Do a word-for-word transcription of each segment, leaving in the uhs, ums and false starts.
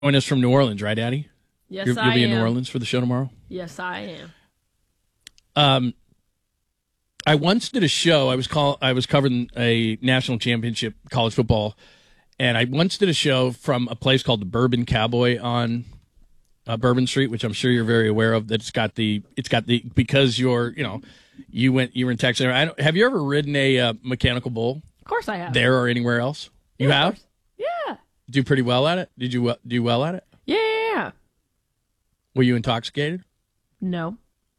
join us from New Orleans, right, Addie? Yes, You're, I You'll be am. in New Orleans for the show tomorrow? Yes, I am. Um, I once did a show. I was call, I was covering a national championship college football, and I once did a show from a place called the Bourbon Cowboy on uh, Bourbon Street, which I'm sure you're very aware of. That it's got the it's got the because you're you know you went you were in Texas. I don't, have you ever ridden a uh, mechanical bull? Of course, I have. There or anywhere else? You Yeah, of have? course. Yeah. Do pretty well at it? Did you uh, do well at it? Yeah. yeah, yeah. Were you intoxicated? No.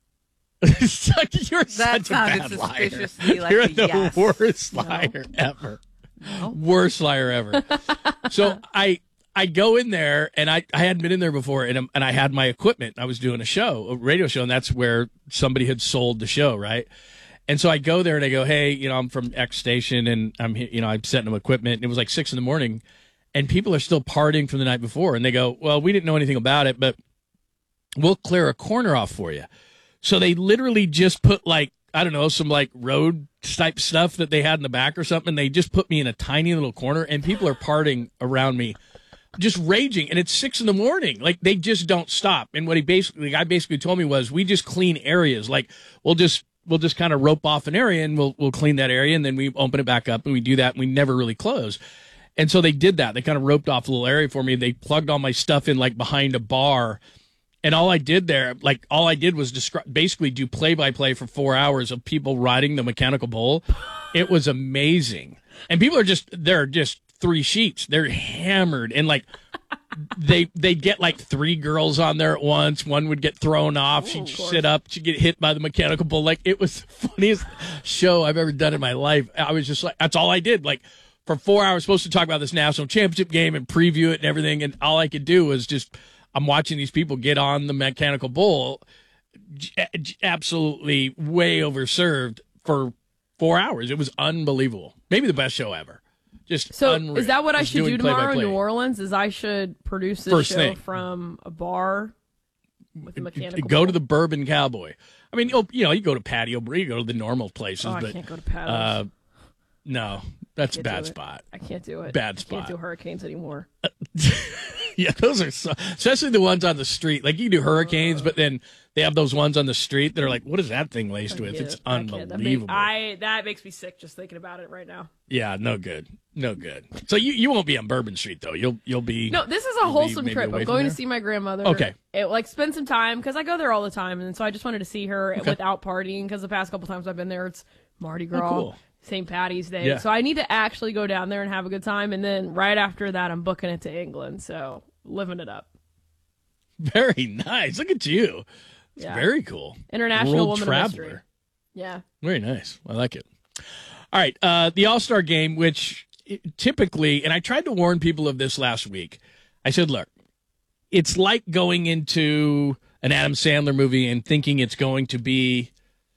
You're such That a sounded bad liar. suspiciously like You're a the yes. worst liar ever. Worst liar ever. So I I go in there, and I, I hadn't been in there before, and, and I had my equipment. I was doing a show, a radio show, and that's where somebody had sold the show, right? And so I go there, and I go, hey, you know, I'm from X station, and I'm, you know, I'm setting up equipment. And it was like six in the morning, and people are still partying from the night before. And they go, well, we didn't know anything about it, but we'll clear a corner off for you. So they literally just put like, I don't know, some like road type stuff that they had in the back or something. They just put me in a tiny little corner, and people are partying around me, just raging. And it's six in the morning. Like, they just don't stop. And what he basically, the guy basically told me was, we just clean areas. Like, we'll just, we'll just kind of rope off an area, and we'll, we'll clean that area, and then we open it back up, and we do that, and we never really close. And so they did that. They kind of roped off a little area for me. They plugged all my stuff in like behind a bar. And all I did there, like all I did was describe, basically do play-by-play for four hours of people riding the mechanical bull. It was amazing. And people are just, they're just three sheets. They're hammered. And like, they they get like three girls on there at once. One would get thrown off. She'd sit up. She'd get hit by the mechanical bull. Like, it was the funniest show I've ever done in my life. I was just like, that's all I did. Like, for four hours, supposed to talk about this national championship game and preview it and everything. And all I could do was just, I'm watching these people get on the mechanical bull, j- j- absolutely way overserved for four hours. It was unbelievable. Maybe the best show ever. Just So unreal. is that what I Just should do doing tomorrow in play-by-play. New Orleans? Is I should produce this First show thing. from a bar with a mechanical Go bull? to the Bourbon Cowboy. I mean, you know, you go to Patio Bre, you go to the normal places, Oh, I but can't go to Paddles. uh, no, that's a Can't do bad it. spot. I can't do it. Bad I spot. can't do hurricanes anymore. Yeah, those are so, especially the ones on the street. Like, you can do hurricanes, but then they have those ones on the street that are like, what is that thing laced with? Yeah, It's I can't. That make- unbelievable. I that makes me sick just thinking about it right now. Yeah, no good, no good. So you, you won't be on Bourbon Street though. You'll you'll be No, this is a you'll be wholesome maybe trip. away I'm from going to there? see my grandmother. Okay. It, like, spend some time because I go there all the time, and so I just wanted to see her Okay. without partying because the past couple times I've been there, it's Mardi Gras, cool. Saint Patty's Day. Yeah. So I need to actually go down there and have a good time, and then right after that, I'm booking it to England. So living it up. Very nice. Look at you. It's Yeah. very cool. International World Woman of Mystery. traveler. Yeah. Very nice. I like it. All right, uh, the All-Star Game, which typically, and I tried to warn people of this last week. I said, look, it's like going into an Adam Sandler movie and thinking it's going to be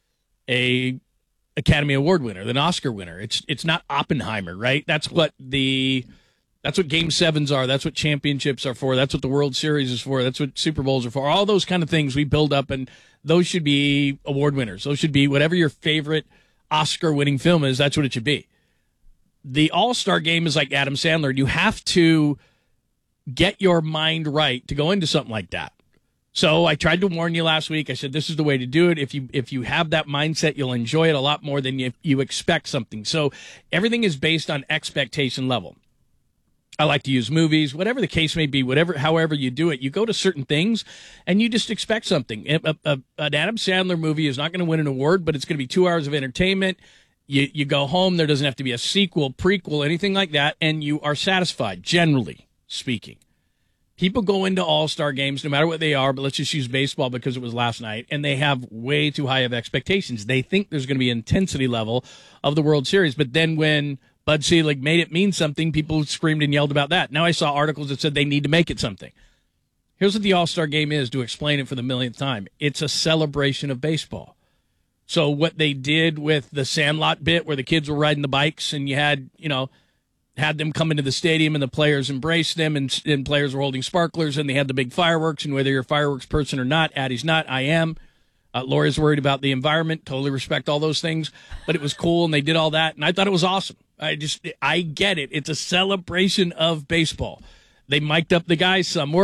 a Academy Award winner, an Oscar winner. It's it's not Oppenheimer, right? That's what the that's what Game Sevens are. That's what championships are for. That's what the World Series is for. That's what Super Bowls are for. All those kind of things we build up, and those should be award winners. Those should be whatever your favorite Oscar-winning film is. That's what it should be. The All-Star Game is like Adam Sandler. You have to get your mind right to go into something like that. So I tried to warn you last week. I said, this is the way to do it. If you if you have that mindset, you'll enjoy it a lot more than you, you expect something. So everything is based on expectation level. I like to use movies, whatever the case may be, whatever, however you do it, you go to certain things and you just expect something. A, a, a, an Adam Sandler movie is not going to win an award, but it's going to be two hours of entertainment. You, you go home. There doesn't have to be a sequel, prequel, anything like that. And you are satisfied, generally speaking. People go into all-star games, no matter what they are, but let's just use baseball because it was last night, and they have way too high of expectations. They think there's going to be an intensity level of the World Series, but then when Bud Selig made it mean something, people screamed and yelled about that. Now I saw articles that said they need to make it something. Here's what the All-Star Game is, to explain it for the millionth time. It's a celebration of baseball. So what they did with the Sandlot bit where the kids were riding the bikes and you had, you know, had them come into the stadium and the players embraced them and, and players were holding sparklers and they had the big fireworks, and whether you're a fireworks person or not, Addie's not, I am. Uh, Lori's worried about the environment. Totally respect all those things, but it was cool and they did all that and I thought it was awesome. I just, I get it. It's a celebration of baseball. They mic'd up the guys some.